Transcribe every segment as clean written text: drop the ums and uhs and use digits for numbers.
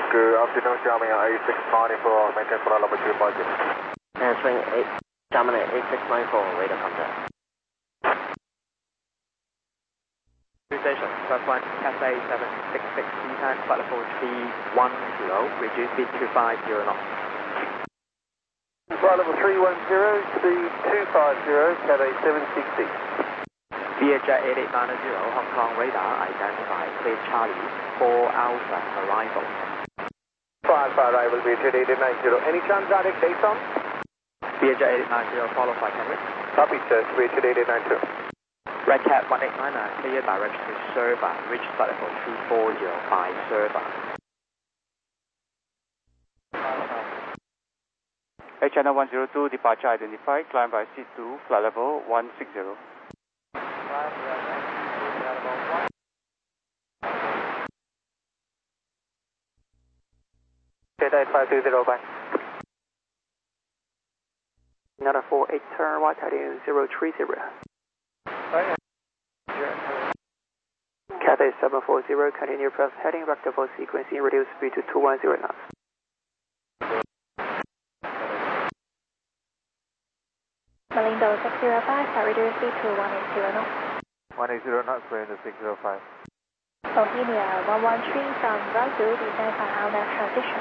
Good afternoon, Xiaomi A694, maintain flight level 250. Swing 8, Xiaomi A694, radar contact. Station, first one, Cathay 766, descend flight level 310, reduce speed to 50 knots. Flight level 310, speed 250, Cathay 766. Vietjet 8890, Hong Kong radar, identify, clear Charlie, 4 Alpha, arrival. 55 arrival, Vietjet 8890, any transatlantic dates on? Vietjet 8890, follow flight Henry. Copy, sir, Vietjet 8890. Red Cat 1899, clear direction to Serva, reach flight level 3405, Serva. China 102, departure identified, climb by C2, flight level 160. Cathay 520, bye. Another 48, turn right heading 030. Cathay 740, continue press heading, rectifiable sequencing, reduce speed to 210 knots. Malindo 605, reduce speed to 180 knots. 180 knots, Malindo 605. Bohemia 113 from Brazil, descend for Alna transition.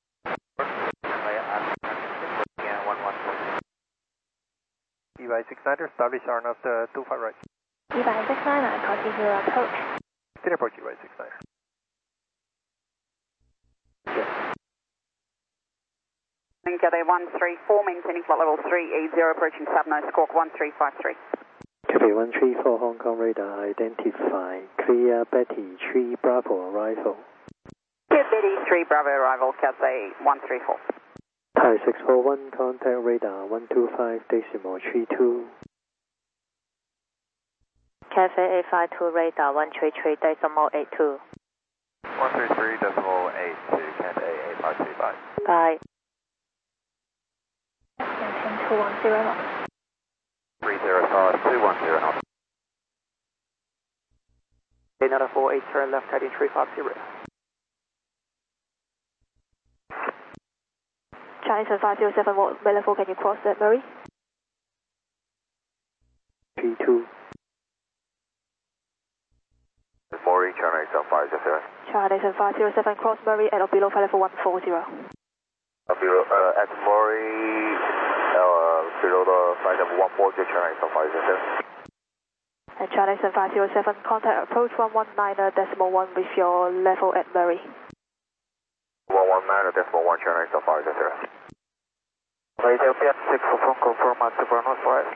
EY690, establish RNAV 25 right. EY690, continue approach. Still approach EY690. Cathay 134, maintaining flight level 380, approaching Sabno, squawk 1353. Cathay 134, Hong Kong radar, identify, clear Betty 3 Bravo arrival. Clear Betty 3 Bravo arrival, Cathay 134. Thai 641, contact radar 125.32. Cathay 852, radar 133.82. 133.82, Cathay 852, bye. Bye. Maintain 210 knots. 305, 210 knots. Another 48, turn left heading 350. Chinese 507, available, can you cross that, Murray? 32. Maury, China 507. Chinese 507, cross Murray at or below flight level 140. At Maury, below the flight level 140, China 507. And Chinese 507, contact approach 119.1 with your level at Murray. 119.1, China 507. Radio Pian 6 confirm Super North Flight.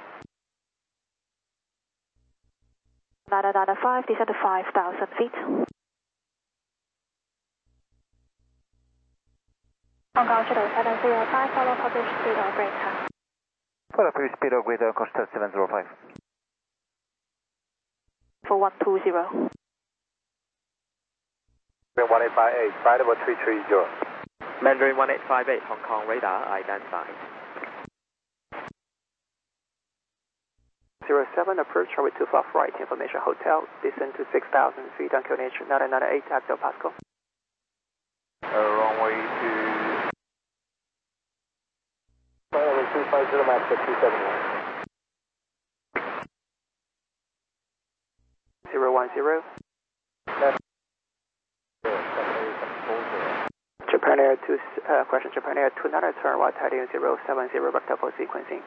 9995, descend to 5,000 feet. Hong Kong Shuttle 705, follow published speed or break time. Follow published speed or greater, Costa 705. For 120. 1858, flight level 330. Mandarin 1858, Hong Kong radar, identified. 07, approach runway 2 flight right, information hotel, descend to 6,000 feet, inclination 998 hectopascal. Runway 2. Runway 250, max at 271. 010. Japan Air 2, question Japan Air 29, turn right heading 070, rectifiable sequencing.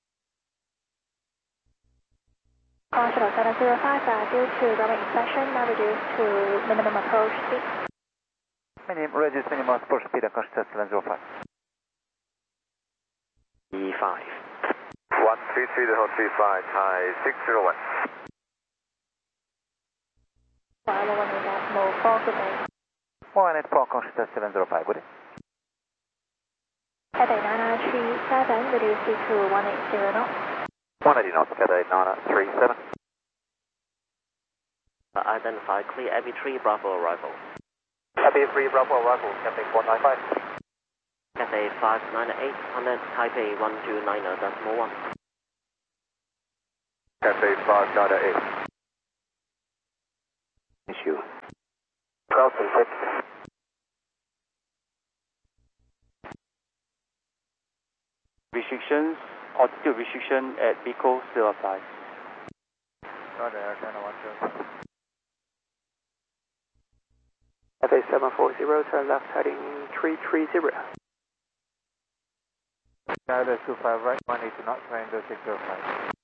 Shuttle 705, due to runway inspection, now reduced to minimum approach speed. Reduce minimum approach speed, Costa 705. E5. 133.35, Thai 601. Follow 184, good day. 184, Costa 705, would it? Cathay 9937, reduce speed to 180 knots. 180 knots, Cathay 937. Identify, clear Abbey 3 Bravo arrival. Abbey 3 Bravo arrival, Cathay 495. Cathay 598, under Taipei 129.1. Cathay 598. Issue. Crossing 6. restrictions, altitude restriction at Bicol still applies. Roger, Air China 107. Cathay 740, turn left heading 330. Canada 25 right, 180 knots, wind 605.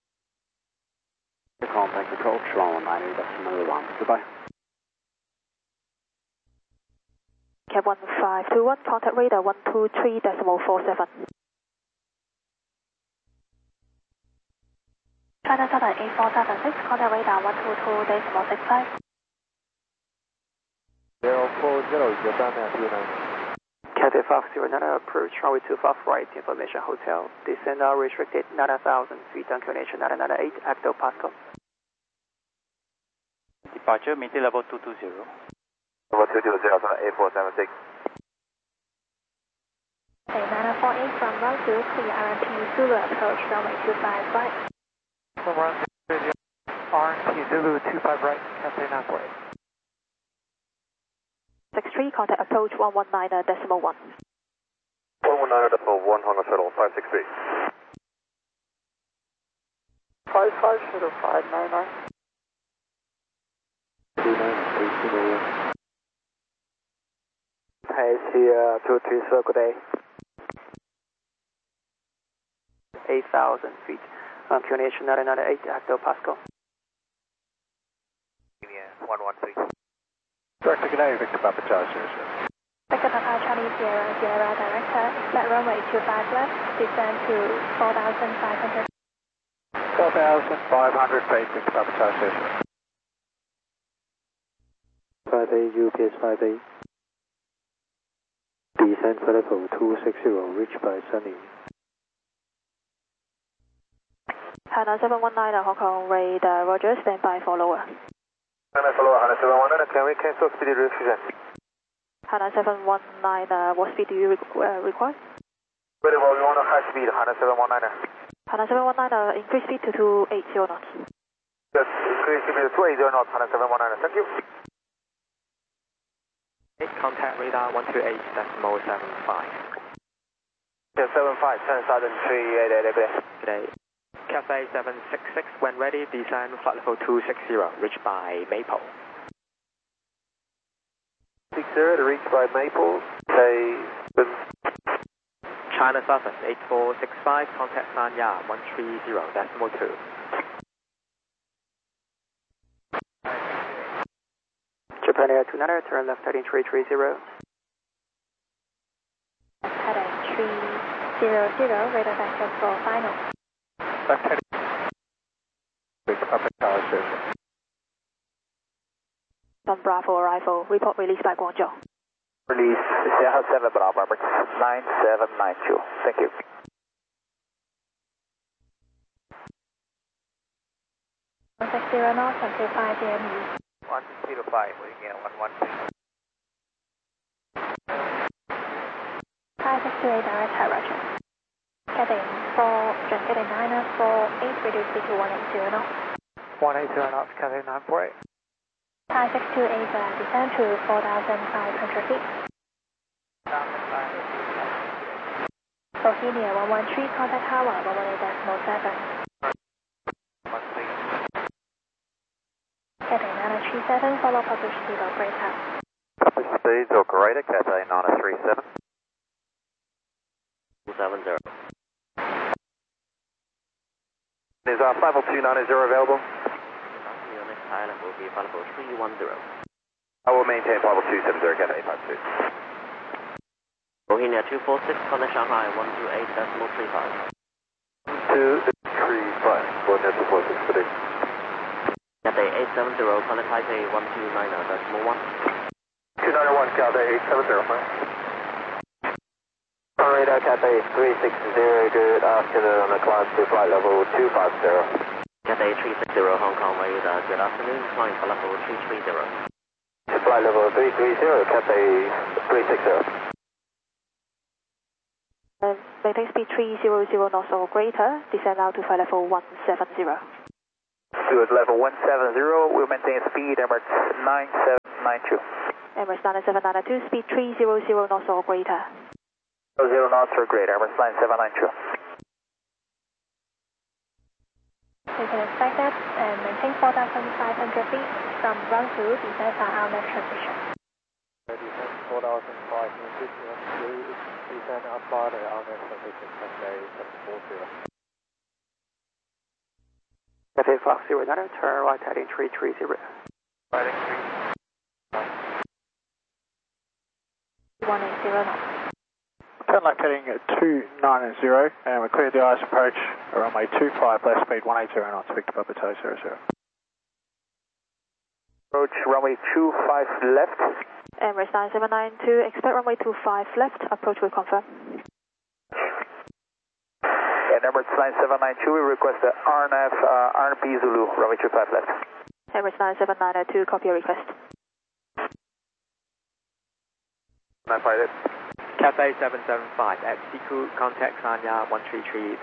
Contact control, Toronto 98.1, goodbye. Cap 1521, contact radar 123.47. China Southern 8476, contact radar 122.65. 040, Japan Air 29. Cathay 509, approach runway 25 right, information hotel. Descend now restricted 9,000 feet, inclination 998, Acto Pascal. Departure, maintain level 220. Level 220, 8476. A 948 from route 2, clear RMP Zulu approach runway 25 right. From runway 20, RMP Zulu 25 right, Cathay 948. 63, contact approach 119.1. 119.1, Hong Kong Shuttle 563. 55 Shuttle 599. 29, Taxi 230, good day. 8,000 feet, inclination 998, Acto Pascal. 113. Director, good day, Victor Papa Charlie, sir. Victor Papa Charlie Sierra, Sierra Director, expect runway 25 left, descend to 4,500. 4,500 feet, Victor Papa Charlie, sir. 58 UPS 58. Descend for level 260, reached by Sunny. Hana 719, Hong Kong radar, Roger, stand by for lower. Hana follow Hana 719, can we cancel speed restriction? Hana 719, what speed do you require? Very well, we want a high speed, Hana 719. Hana 719, increase speed to 280 knots. Yes, increase speed to 280 knots, Hana 719, thank you. Contact radar 128.75. Yeah, 75, 10 Southern 388, Good day. Cathay 766, when ready, descend flight level 260, reached by Maple. 60 to reach by Maple, say, China Southern 8465, contact Sanya 130.2. Japan Air 29, turn left heading 330. Heading 300, radar vector for final. left heading, Victor Papa Charlie, sir. From Bravo arrival, report released by Guangzhou. Release, Sierra 7 Bravo, Robert, 9792, thank you. One 60 knots until 5 DME. 105, we get 112. 568 direct high Roger. Getting 948, reduce speed to 180 knots. 180 knots, Cathay 948. 5628, descend to 4,500 feet. Bohemia 113, contact tower 118.7. Cathay 937, follow published speed operator. Published speeds operator, Cathay 937. 270. Is 50290 available? Your next island will be flight level 310. I will maintain 50270, Cathay 52. Bohemia 246, contact Shanghai 128.35. 235, Bohemia 246, good day. Cathay 870, contact Taipei 129.1. 291, Cathay 870, fine. Radar Cathay 360, good afternoon on the climb to flight level 250. Cathay 360, Hong Kong radar, good afternoon, flying for level 330. To flight level 330, Cathay 360. Maintain speed 300 knots or greater, descend now to flight level 170. Good, level 170, we'll maintain speed, Emirates 9792. Emirates 9792, speed 300 knots or greater. 0 knots or greater, Emirates 9792. we can expect that and maintain 4,500 feet from ground to descend on our next transition. Descend 4,500 feet, descend outside our next transition, Cathay 740. Cathay Fox 09, turn right heading 330. Heading 180 knots. Turn left heading 290, and we cleared the ice approach, runway 25 left speed 180 knots, Victor Papa Tower 00. Approach runway 25 left. Emirates 9792, expect runway 25 left, approach will confirm. And Emirates 9792, we request the RNF, RNP Zulu, runway 25 left. Emirates 9792, copy your request. Not pilot. Cathay 775 at Siku, contact Sanya 133.35.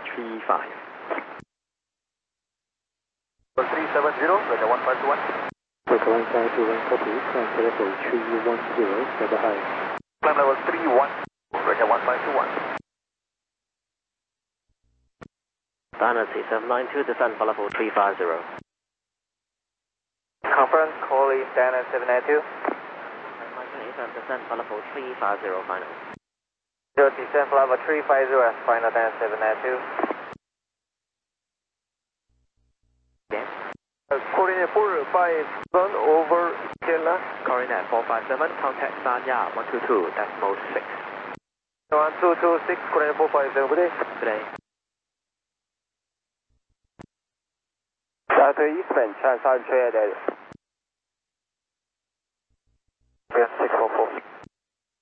370, weather 1521. Local 1521, copy, climb to level 310, weather high. Climb level 31, weather 1521. Dynasty 792, descend for level 350. Conference, calling Dana 792. Descend for level 350 final. Descend for level 350, final Dana 792. Yes. Coordinate 457 over Kela. Coordinate 457, contact Sanya 122.6. 1226, coordinate 457, good day. Good day. South Eastman, Transit Trade.